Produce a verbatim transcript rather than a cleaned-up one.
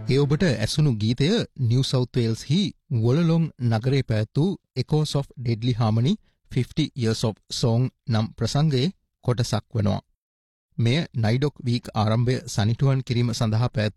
ඒ ඔබට ඇසුණු ගීතය New south Wales හි වොලලොන් නගරේ පැවැත් වූ Echoes of Deadly Harmony fifty Years of Song නම් ප්‍රසංගයේ කොටසක් වනවා. මෙය නයිඩොක් වීක් ආරම්භය සනිටුවන් කිරීම සඳහා පැවැත්